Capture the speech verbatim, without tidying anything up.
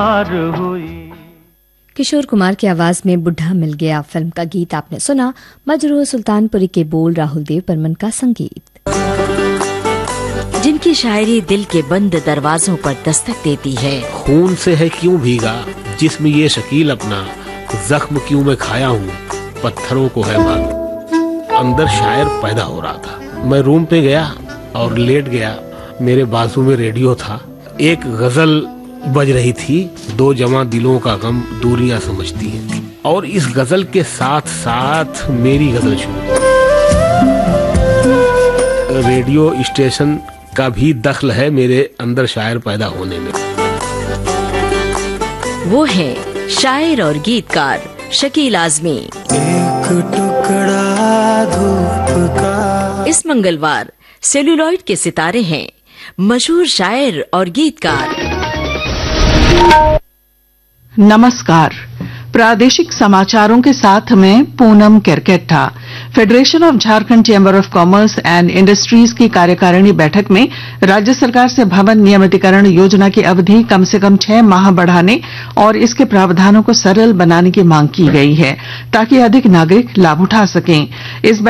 किशोर कुमार की आवाज में बुढ़ा मिल गया फिल्म का गीत आपने सुना। मजरूह सुल्तानपुरी के बोल, राहुल देव बर्मन का संगीत। जिनकी शायरी दिल के बंद दरवाजों पर दस्तक देती है। खून से है क्यों भीगा जिस्म ये शकील अपना, जख्म क्यों मैं खाया हूँ पत्थरों को है मालूम। अंदर शायर पैदा हो रहा था। मैं रूम पे गया और लेट गया। मेरे बाजू में रेडियो था। एक गजल बज रही थी, दो जमा दिलों का गम दूरियां समझती हैं। और इस गजल के साथ साथ मेरी गजल शुरू। रेडियो स्टेशन का भी दखल है मेरे अंदर शायर पैदा होने में। वो है शायर और गीतकार शकील आजमी। एक टुकड़ा धूप का। इस मंगलवार सेलुलॉइड के सितारे हैं मशहूर शायर और गीतकार। नमस्कार, प्रादेशिक समाचारों के साथ मैं Poonam Kerketta. Federation of Jharkhand chamber of commerce and industries की कार्यकारिणी बैठक में राज्य सरकार से भवन नियमितीकरण योजना की अवधि कम से कम छह माह बढ़ाने और इसके प्रावधानों को सरल बनाने की मांग की गई है ताकि अधिक नागरिक लाभ उठा सकें। इस